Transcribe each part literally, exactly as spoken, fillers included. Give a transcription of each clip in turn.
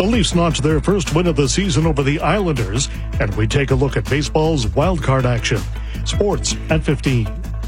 The Leafs notch their first win of the season over the Islanders, and we take a look at baseball's wildcard action. Sports at fifteen.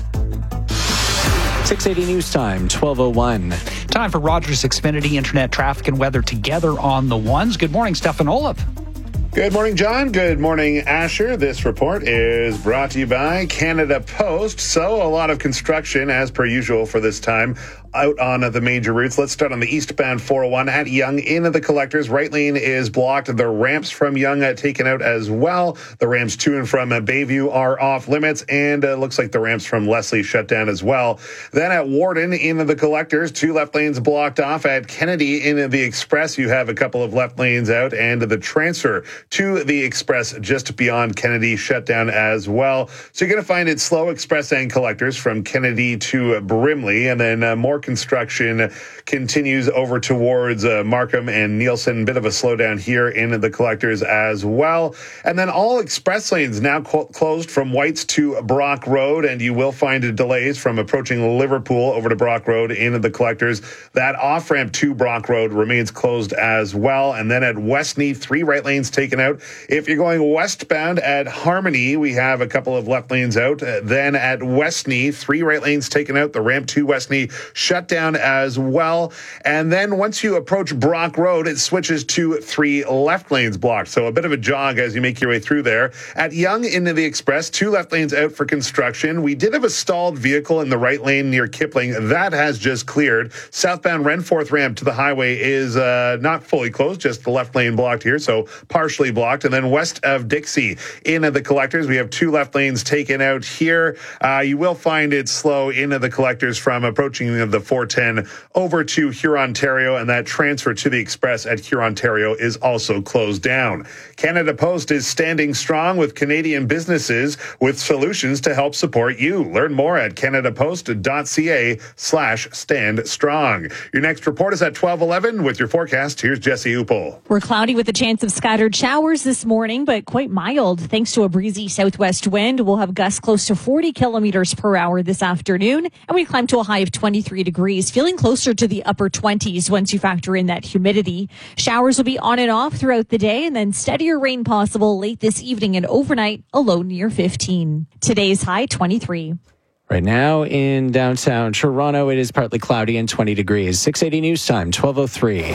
six eighty News Time, twelve oh one. Time for Rogers Xfinity Internet traffic and weather together on the ones. Good morning, Stefan Olaf. Good morning, John. Good morning, Asher. This report is brought to you by Canada Post. So a lot of construction, as per usual for this time, out on the major routes. Let's start on the eastbound four oh one at Yonge into the collectors. Right lane is blocked. The ramps from Yonge uh, taken out as well. The ramps to and from uh, Bayview are off limits, and uh, looks like the ramps from Leslie shut down as well. Then at Warden into the collectors, two left lanes blocked off. At Kennedy into the Express, you have a couple of left lanes out, and the transfer to the Express just beyond Kennedy shut down as well. So you're going to find it slow, Express and collectors from Kennedy to Brimley, and then uh, more construction continues over towards uh, Markham and Nielsen. Bit of a slowdown here in the collectors as well. And then all express lanes now co- closed from Whites to Brock Road, and you will find delays from approaching Liverpool over to Brock Road into the collectors. That off-ramp to Brock Road remains closed as well. And then at Westney, three right lanes taken out. If you're going westbound at Harmony, we have a couple of left lanes out. Uh, then at Westney, three right lanes taken out. The ramp to Westney shut down as well. And then once you approach Brock Road, it switches to three left lanes blocked. So a bit of a jog as you make your way through there. At Yonge into the Express, two left lanes out for construction. We did have a stalled vehicle in the right lane near Kipling. That has just cleared. Southbound Renforth ramp to the highway is uh, not fully closed, just the left lane blocked here, so partially blocked. And then west of Dixie into the collectors, we have two left lanes taken out here. Uh, you will find it slow into the collectors from approaching the four ten over to Hurontario, and that transfer to the Express at Hurontario is also closed down. Canada Post is standing strong with Canadian businesses with solutions to help support you. Learn more at canadapost.ca slash stand strong. Your next report is at twelve eleven with your forecast. Here's Jesse Upel. We're cloudy with a chance of scattered showers this morning, but quite mild thanks to a breezy southwest wind. We'll have gusts close to forty kilometers per hour this afternoon, and we climb to a high of twenty-three degrees, feeling closer to the upper twenties once you factor in that humidity. Showers will be on and off throughout the day, and then steadier rain possible late this evening and overnight, a low near fifteen. Today's high, twenty-three. Right now in downtown Toronto, it is partly cloudy and twenty degrees. six eighty News Time, twelve oh three.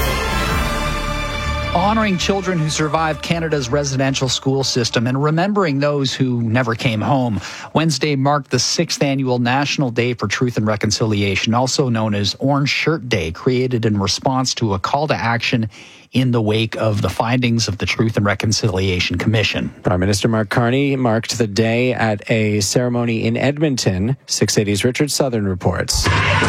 Honoring children who survived Canada's residential school system and remembering those who never came home. Wednesday marked the sixth annual National Day for Truth and Reconciliation, also known as Orange Shirt Day, created in response to a call to action in the wake of the findings of the Truth and Reconciliation Commission. Prime Minister Mark Carney marked the day at a ceremony in Edmonton. six eighty's Richard Southern reports.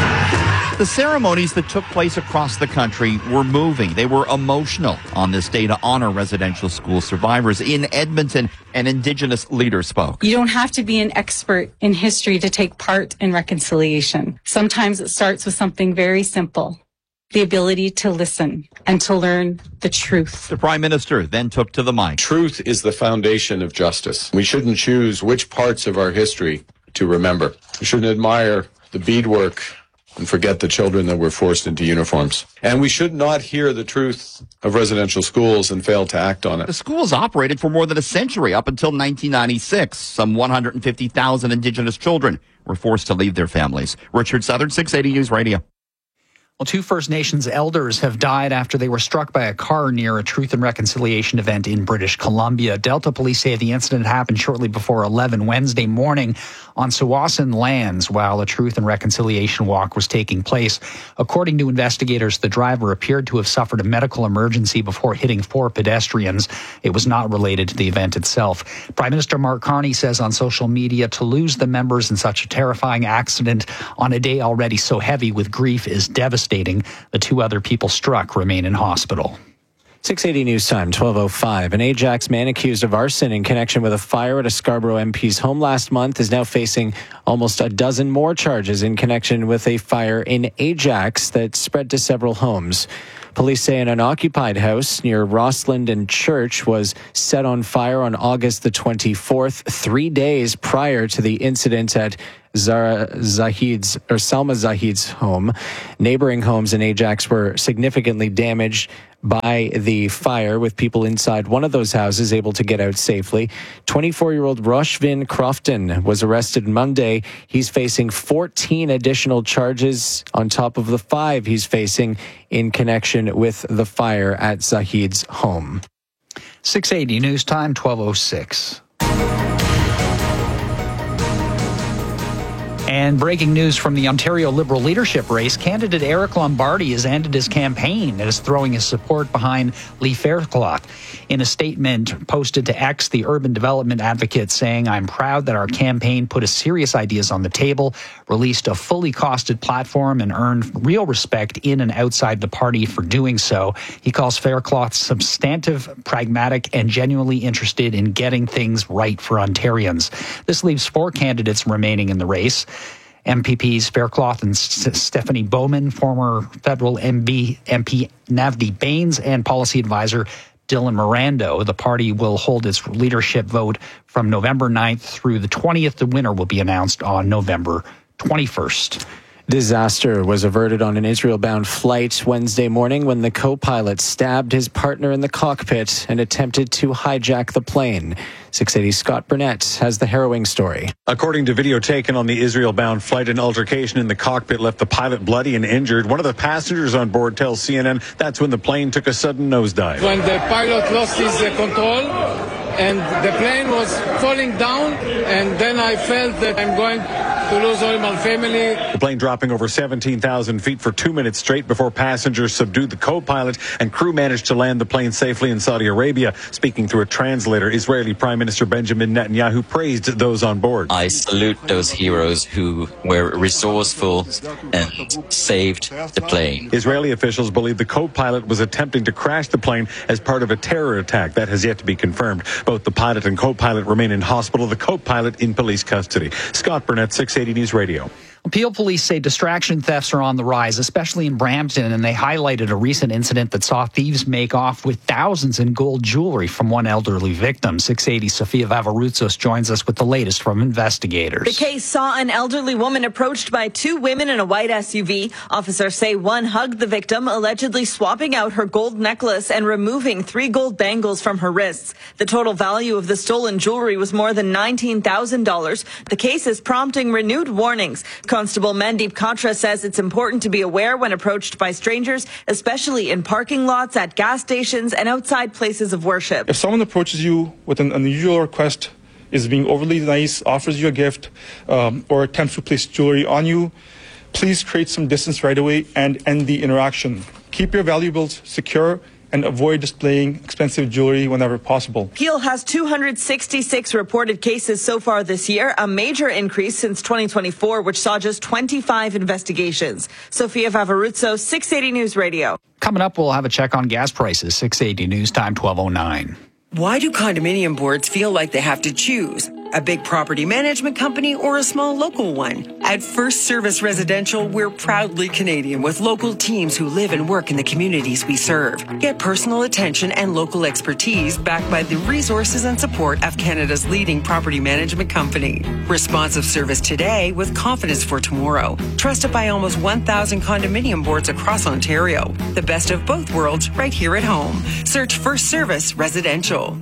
The ceremonies that took place across the country were moving. They were emotional on this day to honor residential school survivors. In Edmonton, an Indigenous leader spoke. You don't have to be an expert in history to take part in reconciliation. Sometimes it starts with something very simple. The ability to listen and to learn the truth. The Prime Minister then took to the mic. Truth is the foundation of justice. We shouldn't choose which parts of our history to remember. We shouldn't admire the beadwork and forget the children that were forced into uniforms. And we should not hear the truth of residential schools and fail to act on it. The schools operated for more than a century, up until nineteen ninety-six. Some one hundred fifty thousand Indigenous children were forced to leave their families. Richard Southern, six eighty News Radio. Well, two First Nations elders have died after they were struck by a car near a Truth and Reconciliation event in British Columbia. Delta police say the incident happened shortly before eleven Wednesday morning on Tsawwassen lands while a Truth and Reconciliation walk was taking place. According to investigators, the driver appeared to have suffered a medical emergency before hitting four pedestrians. It was not related to the event itself. Prime Minister Mark Carney says on social media, to lose the members in such a terrifying accident on a day already so heavy with grief is devastating. The two other people struck remain in hospital. six eighty News Time, twelve oh five. An Ajax man accused of arson in connection with a fire at a Scarborough M P's home last month is now facing almost a dozen more charges in connection with a fire in Ajax that spread to several homes. Police say an unoccupied house near Rossland and Church was set on fire on August the twenty-fourth, three days prior to the incident at Zara Zahid's or Salma Zahid's home. Neighboring homes in Ajax were significantly damaged. by the fire, with people inside one of those houses able to get out safely. twenty-four-year-old Roshvin Crofton was arrested Monday. He's facing fourteen additional charges on top of the five he's facing in connection with the fire at Zahid's home. six eighty News Time, twelve oh six. And breaking news from the Ontario Liberal leadership race, candidate Eric Lombardi has ended his campaign and is throwing his support behind Lee Faircloth. In a statement posted to X, the urban development advocate saying, "I'm proud that our campaign put a serious ideas on the table, released a fully costed platform, and earned real respect in and outside the party for doing so." He calls Faircloth substantive, pragmatic, and genuinely interested in getting things right for Ontarians. This leaves four candidates remaining in the race. M P Ps Faircloth and S- Stephanie Bowman, former federal M P, M P Navdi Bains, and policy advisor Dylan Mirando. The party will hold its leadership vote from November ninth through the twentieth. The winner will be announced on November twenty-first. Disaster was averted on an Israel-bound flight Wednesday morning when the co-pilot stabbed his partner in the cockpit and attempted to hijack the plane. six eighty Scott Burnett has the harrowing story. According to video taken on the Israel-bound flight, an altercation in the cockpit left the pilot bloody and injured. One of the passengers on board tells C N N that's when the plane took a sudden nosedive. When the pilot lost his uh, control and the plane was falling down, and then I felt that I'm going to lose all my family. The plane dropping over seventeen thousand feet for two minutes straight before passengers subdued the co-pilot and crew managed to land the plane safely in Saudi Arabia. Speaking through a translator, Israeli Prime Minister Benjamin Netanyahu praised those on board. I salute those heroes who were resourceful and saved the plane. Israeli officials believe the co-pilot was attempting to crash the plane as part of a terror attack. That has yet to be confirmed. Both the pilot and co-pilot remain in hospital, the co-pilot in police custody. Scott Burnett, six eighty News Radio. Peel police say distraction thefts are on the rise, especially in Brampton, and they highlighted a recent incident that saw thieves make off with thousands in gold jewelry from one elderly victim. six eighty Sofia Vavarutsos joins us with the latest from investigators. The case saw an elderly woman approached by two women in a white S U V. Officers say one hugged the victim, allegedly swapping out her gold necklace and removing three gold bangles from her wrists. The total value of the stolen jewelry was more than nineteen thousand dollars. The case is prompting renewed warnings. Constable Mandeep Katra says it's important to be aware when approached by strangers, especially in parking lots, at gas stations, and outside places of worship. If someone approaches you with an unusual request, is being overly nice, offers you a gift, um, or attempts to place jewelry on you, please create some distance right away and end the interaction. Keep your valuables secure and avoid displaying expensive jewelry whenever possible. Peel has two hundred sixty-six reported cases so far this year, a major increase since twenty twenty-four, which saw just twenty-five investigations. Sofia Vavarutso, six eighty News Radio. Coming up, we'll have a check on gas prices. six eighty News Time, twelve oh nine. Why do condominium boards feel like they have to choose? A big property management company or a small local one? At First Service Residential, we're proudly Canadian with local teams who live and work in the communities we serve. Get personal attention and local expertise backed by the resources and support of Canada's leading property management company. Responsive service today with confidence for tomorrow. Trusted by almost one thousand condominium boards across Ontario. The best of both worlds right here at home. Search First Service Residential.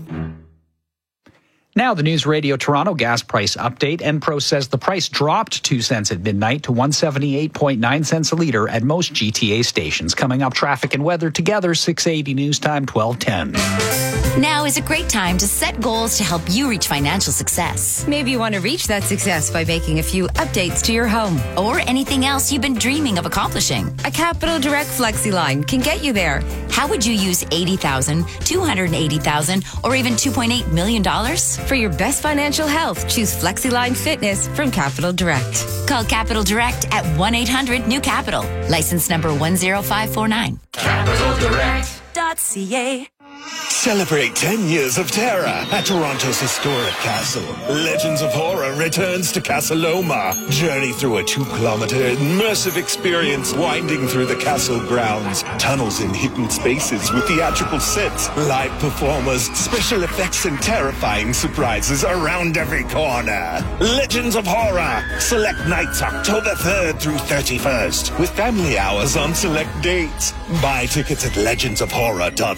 Now, the News Radio Toronto gas price update. Enpro says the price dropped two cents at midnight to one hundred seventy-eight point nine cents a litre at most G T A stations. Coming up, traffic and weather together, six eighty News Time, twelve ten. Now is a great time to set goals to help you reach financial success. Maybe you want to reach that success by making a few updates to your home or anything else you've been dreaming of accomplishing. A Capital Direct FlexiLine can get you there. How would you use eighty thousand dollars, two hundred eighty thousand dollars, or even two point eight million dollars? For your best financial health, choose FlexiLine Fitness from Capital Direct. Call Capital Direct at one eight hundred new capital. License number one zero five four nine. Capital Direct dot C A Celebrate ten years of terror at Toronto's historic castle. Legends of Horror returns to Casa Loma. Journey through a two-kilometer immersive experience winding through the castle grounds. Tunnels in hidden spaces with theatrical sets, live performers, special effects, and terrifying surprises around every corner. Legends of Horror. Select nights October third through thirty-first with family hours on select dates. Buy tickets at legends of horror dot